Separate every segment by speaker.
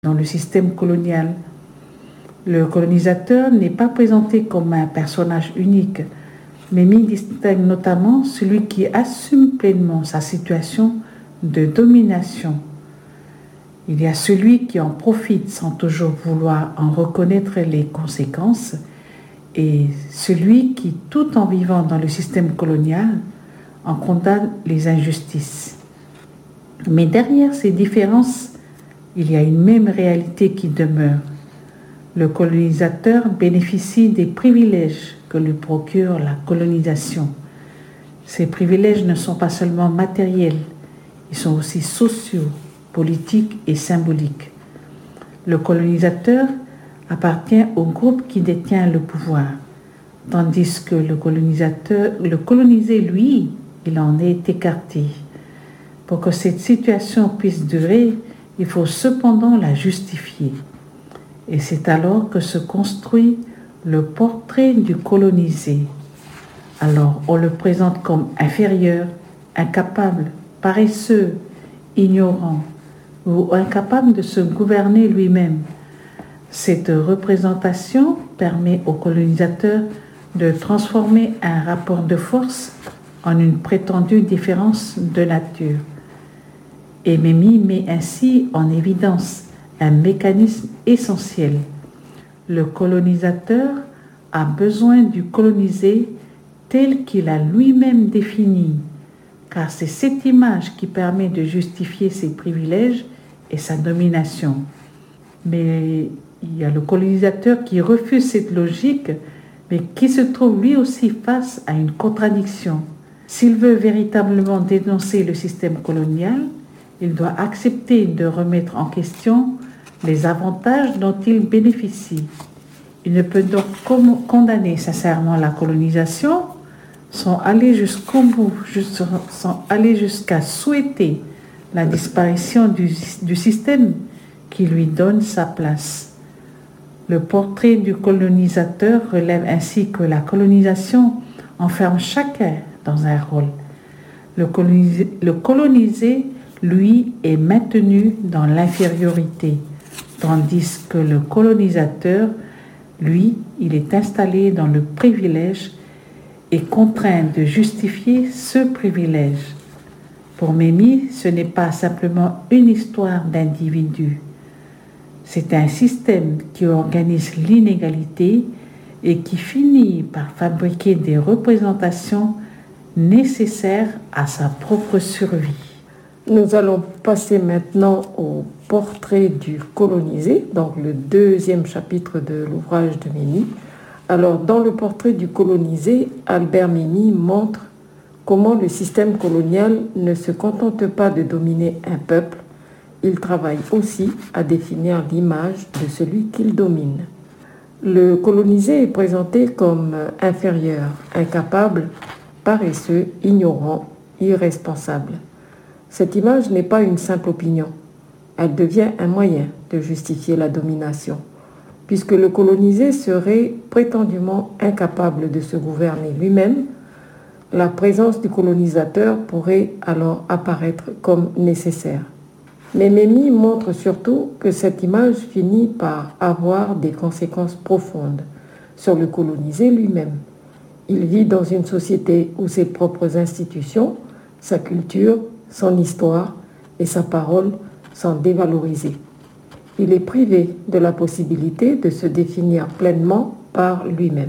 Speaker 1: dans le système colonial. Le colonisateur n'est pas présenté comme un personnage unique. Mémie distingue notamment celui qui assume pleinement sa situation de domination. Il y a celui qui en profite sans toujours vouloir en reconnaître les conséquences et celui qui, tout en vivant dans le système colonial, en condamne les injustices. Mais derrière ces différences, il y a une même réalité qui demeure. Le colonisateur bénéficie des privilèges que lui procure la colonisation. Ces privilèges ne sont pas seulement matériels, ils sont aussi sociaux, politiques et symboliques. Le colonisateur appartient au groupe qui détient le pouvoir, tandis que le colonisé, lui, il en est écarté. Pour que cette situation puisse durer, il faut cependant la justifier. Et c'est alors que se construit le portrait du colonisé. Alors on le présente comme inférieur, incapable, paresseux, ignorant ou incapable de se gouverner lui-même. Cette représentation permet au colonisateur de transformer un rapport de force en une prétendue différence de nature. Et Mémie met ainsi en évidence un mécanisme essentiel. Le colonisateur a besoin du colonisé tel qu'il a lui-même défini, car c'est cette image qui permet de justifier ses privilèges et sa domination. Mais il y a le colonisateur qui refuse cette logique, mais qui se trouve lui aussi face à une contradiction. S'il veut véritablement dénoncer le système colonial, il doit accepter de remettre en question les avantages dont il bénéficie. Il ne peut donc condamner sincèrement la colonisation sans aller jusqu'au bout, sans aller jusqu'à souhaiter la disparition du système qui lui donne sa place. Le portrait du colonisateur relève ainsi que la colonisation enferme chacun dans un rôle. Le colonisé, lui, est maintenu dans l'infériorité, tandis que le colonisateur, lui, il est installé dans le privilège et contraint de justifier ce privilège. Pour Mémie, ce n'est pas simplement une histoire d'individus. C'est un système qui organise l'inégalité et qui finit par fabriquer des représentations nécessaires à sa propre survie.
Speaker 2: Nous allons passer maintenant au portrait du colonisé, donc le deuxième chapitre de l'ouvrage de Mémie. Alors, dans le portrait du colonisé, Albert Mémie montre comment le système colonial ne se contente pas de dominer un peuple, il travaille aussi à définir l'image de celui qu'il domine. Le colonisé est présenté comme inférieur, incapable, paresseux, ignorant, irresponsable. Cette image n'est pas une simple opinion. Elle devient un moyen de justifier la domination, puisque le colonisé serait prétendument incapable de se gouverner lui-même. La présence du colonisateur pourrait alors apparaître comme nécessaire. Mais Mémie montre surtout que cette image finit par avoir des conséquences profondes sur le colonisé lui-même. Il vit dans une société où ses propres institutions, sa culture, son histoire et sa parole sont dévalorisées. Il est privé de la possibilité de se définir pleinement par lui-même.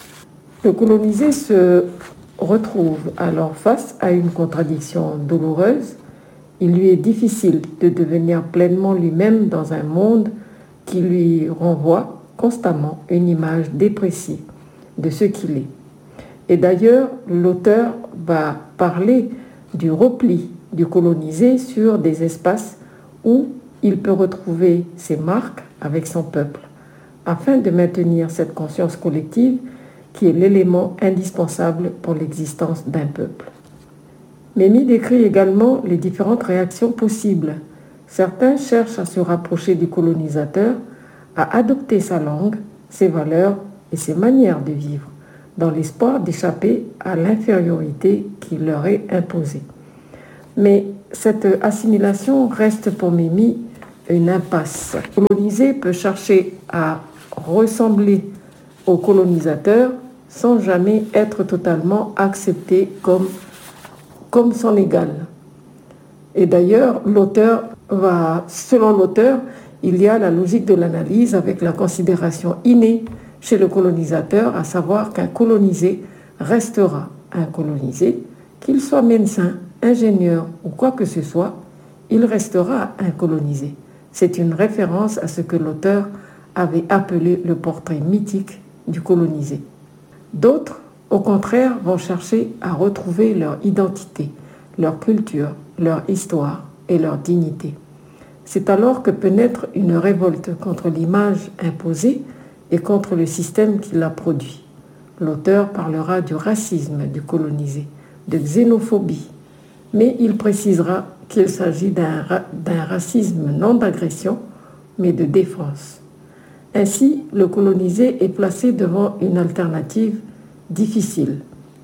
Speaker 2: Le colonisé se retrouve alors face à une contradiction douloureuse. Il lui est difficile de devenir pleinement lui-même dans un monde qui lui renvoie constamment une image dépréciée de ce qu'il est. Et d'ailleurs, l'auteur va parler du repli du colonisé sur des espaces où il peut retrouver ses marques avec son peuple, afin de maintenir cette conscience collective qui est l'élément indispensable pour l'existence d'un peuple. Mémie décrit également les différentes réactions possibles. Certains cherchent à se rapprocher du colonisateur, à adopter sa langue, ses valeurs et ses manières de vivre, dans l'espoir d'échapper à l'infériorité qui leur est imposée. Mais cette assimilation reste pour Mémie une impasse. Le colonisé peut chercher à ressembler au colonisateur sans jamais être totalement accepté comme son égal. Et d'ailleurs, selon l'auteur, il y a la logique de l'analyse avec la considération innée chez le colonisateur, à savoir qu'un colonisé restera un colonisé, qu'il soit médecin, ingénieur ou quoi que ce soit, il restera un colonisé. C'est une référence à ce que l'auteur avait appelé le portrait mythique du colonisé. D'autres, au contraire, vont chercher à retrouver leur identité, leur culture, leur histoire et leur dignité. C'est alors que peut naître une révolte contre l'image imposée et contre le système qui l'a produit. L'auteur parlera du racisme du colonisé, de xénophobie, mais il précisera qu'il s'agit d'un racisme non d'agression, mais de défense. Ainsi, le colonisé est placé devant une alternative difficile.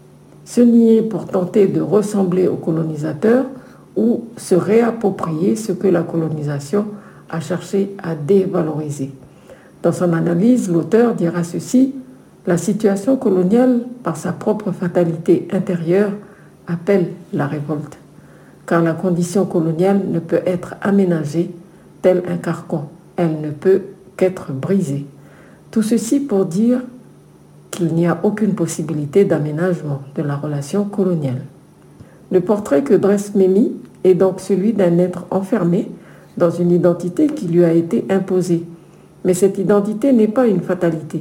Speaker 2: Se nier pour tenter de ressembler au colonisateur ou se réapproprier ce que la colonisation a cherché à dévaloriser. Dans son analyse, l'auteur dira ceci: la situation coloniale, par sa propre fatalité intérieure, appelle la révolte, car la condition coloniale ne peut être aménagée tel un carcan, elle ne peut qu'être brisée. Tout ceci pour dire qu'il n'y a aucune possibilité d'aménagement de la relation coloniale. Le portrait que dresse Mémie est donc celui d'un être enfermé dans une identité qui lui a été imposée. Mais cette identité n'est pas une fatalité.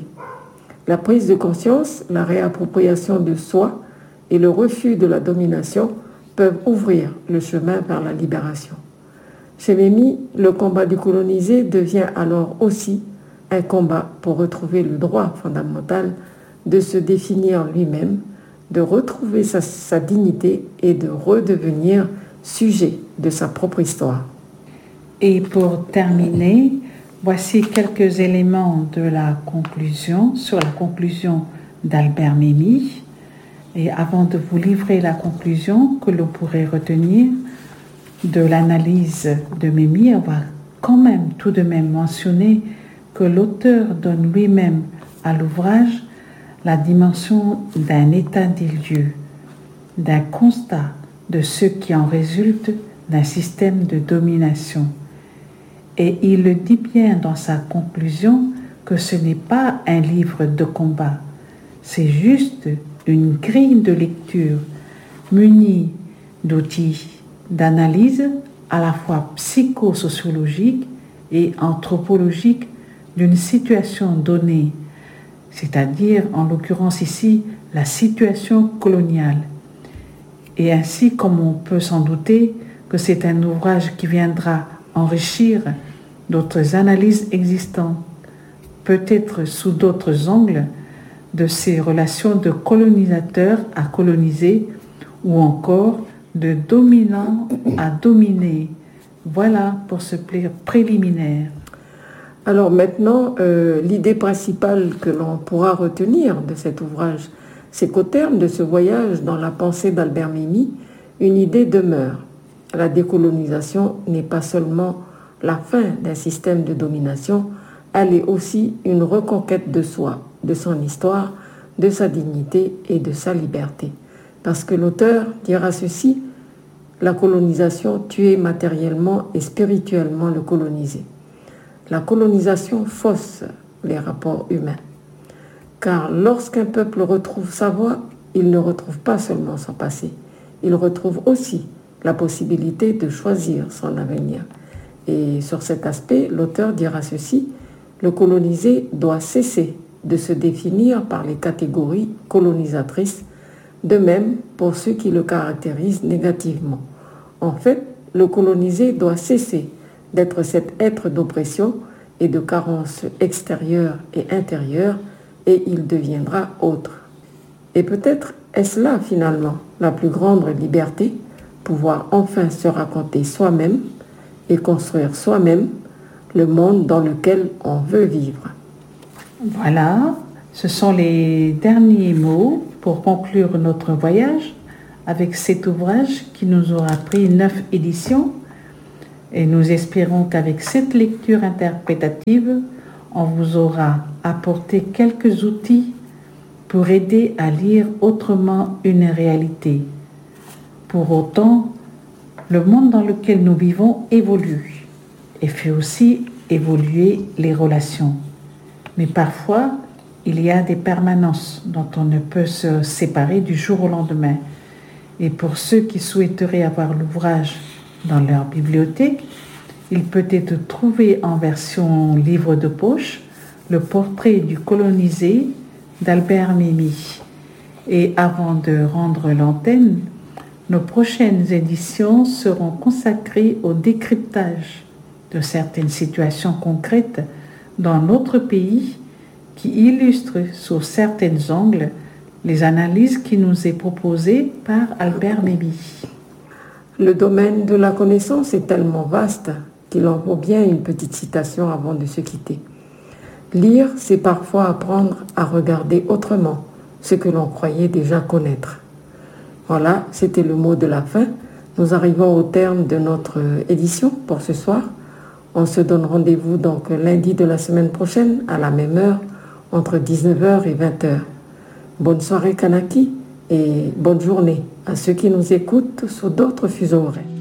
Speaker 2: La prise de conscience, la réappropriation de soi et le refus de la domination peuvent ouvrir le chemin vers la libération. Chez Mémie, le combat du colonisé devient alors aussi un combat pour retrouver le droit fondamental de se définir lui-même, de retrouver sa dignité et de redevenir sujet de sa propre histoire.
Speaker 1: Et pour terminer, voici quelques éléments de la conclusion, sur la conclusion d'Albert Memmi. Et avant de vous livrer la conclusion que l'on pourrait retenir de l'analyse de Memmi, on va quand même tout de même mentionner que l'auteur donne lui-même à l'ouvrage la dimension d'un état des lieux, d'un constat de ce qui en résulte d'un système de domination. Et il le dit bien dans sa conclusion que ce n'est pas un livre de combat, c'est juste une grille de lecture munie d'outils d'analyse à la fois psychosociologique et anthropologique d'une situation donnée, c'est-à-dire en l'occurrence ici la situation coloniale. Et ainsi, comme on peut s'en douter, que c'est un ouvrage qui viendra enrichir d'autres analyses existantes, peut-être sous d'autres angles, de ces relations de colonisateur à colonisé ou encore de dominant à dominé. Voilà pour ce préliminaire.
Speaker 2: Alors maintenant, l'idée principale que l'on pourra retenir de cet ouvrage, c'est qu'au terme de ce voyage dans la pensée d'Albert Memmi, une idée demeure. La décolonisation n'est pas seulement la fin d'un système de domination, elle est aussi une reconquête de soi, de son histoire, de sa dignité et de sa liberté. Parce que l'auteur dira ceci: la colonisation tuait matériellement et spirituellement le colonisé. La colonisation fausse les rapports humains. Car lorsqu'un peuple retrouve sa voix, il ne retrouve pas seulement son passé, il retrouve aussi la possibilité de choisir son avenir. Et sur cet aspect, l'auteur dira ceci: le colonisé doit cesser de se définir par les catégories colonisatrices, de même pour ceux qui le caractérisent négativement. En fait, le colonisé doit cesser d'être cet être d'oppression et de carence extérieure et intérieure, et il deviendra autre. Et peut-être est-ce là finalement la plus grande liberté, pouvoir enfin se raconter soi-même et construire soi-même le monde dans lequel on veut vivre.
Speaker 1: Voilà, ce sont les derniers mots pour conclure notre voyage avec cet ouvrage qui nous aura pris 9 éditions. Et nous espérons qu'avec cette lecture interprétative, on vous aura apporté quelques outils pour aider à lire autrement une réalité. Pour autant, le monde dans lequel nous vivons évolue et fait aussi évoluer les relations. Mais parfois, il y a des permanences dont on ne peut se séparer du jour au lendemain. Et pour ceux qui souhaiteraient avoir l'ouvrage dans leur bibliothèque, il peut être trouvé en version livre de poche, le portrait du colonisé d'Albert Memmi. Et avant de rendre l'antenne, nos prochaines éditions seront consacrées au décryptage de certaines situations concrètes dans notre pays qui illustrent sous certains angles les analyses qui nous est proposées par Albert Memmi.
Speaker 2: Le domaine de la connaissance est tellement vaste qu'il en vaut bien une petite citation avant de se quitter. Lire, c'est parfois apprendre à regarder autrement ce que l'on croyait déjà connaître. Voilà, c'était le mot de la fin. Nous arrivons au terme de notre édition pour ce soir. On se donne rendez-vous donc lundi de la semaine prochaine à la même heure, entre 19h et 20h. Bonne soirée Kanaki et bonne journée à ceux qui nous écoutent sur d'autres fuseaux horaires.